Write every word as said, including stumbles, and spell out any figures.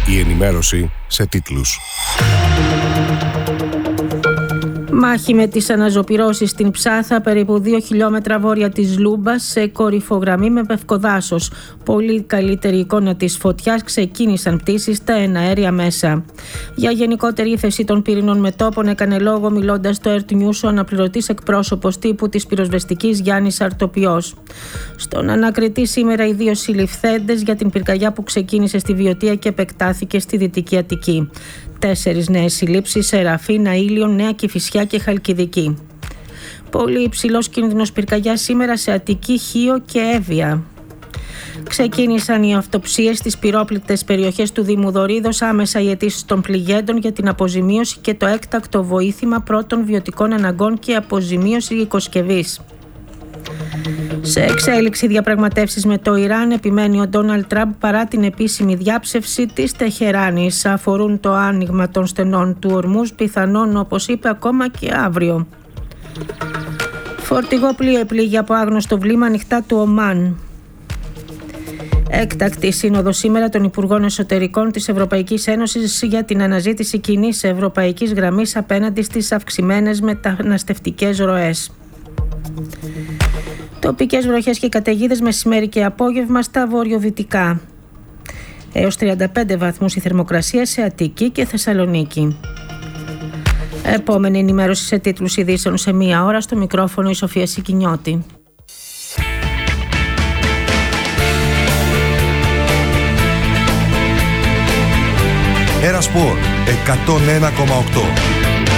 Η ενημέρωση σε τίτλους. Μάχη με τις αναζωπυρώσεις στην Ψάθα, περίπου δύο χιλιόμετρα βόρεια της Λούμπας, σε κορυφογραμμή με πευκοδάσος. Πολύ καλύτερη εικόνα της φωτιάς, ξεκίνησαν πτήσεις στα εναέρια μέσα. Για γενικότερη ύφεση των πυρηνών μετώπων έκανε λόγο, μιλώντας στο Earth News, ο αναπληρωτής εκπρόσωπος τύπου της πυροσβεστικής Γιάννης Αρτοπιός. Στον ανακριτή σήμερα οι δύο συλληφθέντες για την πυρκαγιά που ξεκίνησε στη Βιωτία και επεκτάθηκε στη Δυτική Αττική. Τέσσερις νέες συλλήψεις σε Ραφίνα, Ήλιον, Νέα Κηφισιά και Χαλκιδική. Πολύ υψηλός κίνδυνος πυρκαγιά σήμερα σε Αττική, Χίο και Εύβοια. Ξεκίνησαν οι αυτοψίες στις πυρόπληκτες περιοχές του Δήμου Δωρίδος, άμεσα οι αιτήσεις των πληγέντων για την αποζημίωση και το έκτακτο βοήθημα πρώτων βιωτικών αναγκών και αποζημίωση οικοσκευής. Σε εξέλιξη διαπραγματεύσεις με το Ιράν, επιμένει ο Ντόναλντ Τραμπ παρά την επίσημη διάψευση της Τεχεράνης. Αφορούν το άνοιγμα των στενών του Ορμούζ, πιθανόν, όπως είπε, ακόμα και αύριο. Φορτηγό πλοίο επλήγει από άγνωστο βλήμα ανοιχτά του Ομάν. Έκτακτη σύνοδο σήμερα των Υπουργών Εσωτερικών της Ευρωπαϊκής Ένωσης για την αναζήτηση κοινής ευρωπαϊκής γραμμής απέναντι στις αυξημένες μεταναστευτικές ροές. Τοπικές βροχές και καταιγίδες μεσημέρι και απόγευμα στα βορειοδυτικά. Έως τριάντα πέντε βαθμούς η θερμοκρασία σε Αττική και Θεσσαλονίκη. Επόμενη ενημέρωση σε τίτλους ειδήσεων σε μία ώρα, στο μικρόφωνο η Σοφία Σικινιώτη. Ένα Σπορ εκατόν ένα κόμμα οκτώ.